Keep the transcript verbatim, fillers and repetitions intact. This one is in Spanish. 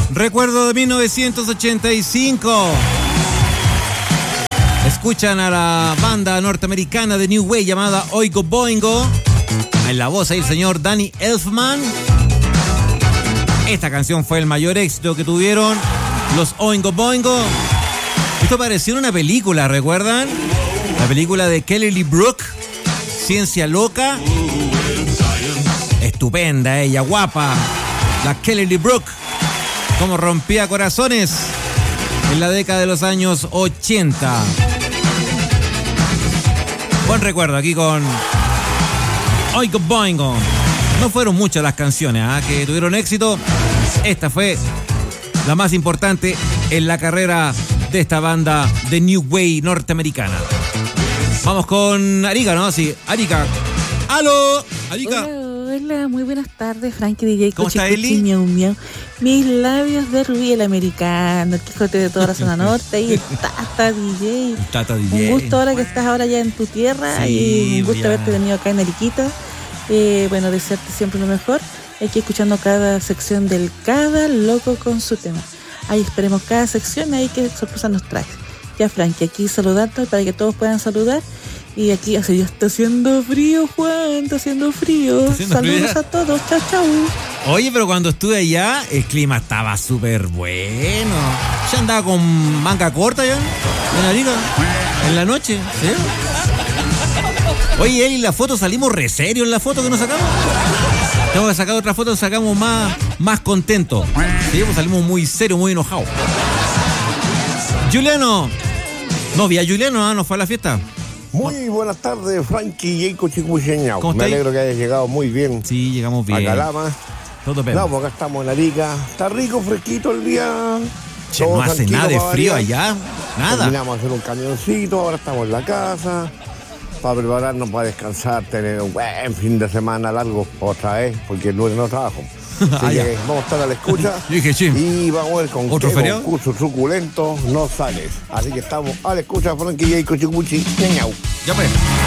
Recuerdo de mil novecientos ochenta y cinco. Escuchan a la banda norteamericana de New Wave llamada Oingo Boingo. En la voz ahí el señor Danny Elfman. Esta canción fue el mayor éxito que tuvieron los Oingo Boingo. Esto pareció una película, ¿recuerdan? La película de Kelly Lee Brook, Ciencia Loca. Estupenda ella, guapa. La Kelly Lee Brook. Como rompía corazones en la década de los años ochenta. Buen recuerdo aquí con Oingo Boingo. No fueron muchas las canciones ¿eh? que tuvieron éxito. Esta fue la más importante en la carrera de esta banda de New Wave norteamericana. Vamos con Arica, ¿no? Sí, Arica. ¡Aló! Arica. Hola, hola, muy buenas tardes, Frankie D J. ¿Cómo está Eli? Miau, miau. Mis labios de rubí el americano, el Quijote de toda la zona norte y el Tata D J. Tata D J. Un gusto ahora que estás ahora ya en tu tierra Sí, y un gusto ya. haberte tenido acá en Ariquita. Eh, bueno, desearte siempre lo mejor. Aquí escuchando cada sección del Cada Loco con su tema. Ahí esperemos cada sección, ahí qué sorpresa nos trae. Ya, Frankie, aquí saludando para que todos puedan saludar. Y aquí hace ya está haciendo frío, Juan, está haciendo frío. ¿Está haciendo Saludos frío? a todos, chao, chao. Oye, pero cuando estuve allá, el clima estaba súper bueno. Ya andaba con manga corta ya, en Arica, en la noche, ¿sí? Oye, Eli, la foto salimos re serio en la foto que nos sacamos. Tengo que sacar otra foto, nos sacamos más, más contentos. Sí, pues salimos muy serios, muy enojados. Juliano. No, vi a Juliano, ¿no? ¿No fue a la fiesta? Muy buenas tardes, Frankie Jacob Chicucheñao. ¿Cómo Me estáis? alegro que hayas llegado muy bien Sí, llegamos bien. a Calama. Todo bien. No, pues acá estamos en Arica. Está rico, fresquito el día. Che, Todo no hace tranquilo nada de para frío variar. allá. Nada. Terminamos de hacer un camioncito, ahora estamos en la casa para prepararnos para descansar, tener un buen fin de semana largo otra vez, porque el lunes no trabajo. Así Ah, ya. que vamos a estar a la escucha. Yo dije, sí. Y vamos a ver con ¿Otro qué feriado? concurso suculento no sales. Así que estamos a la escucha, Frankie Jacob Chicucheao. Ya pues.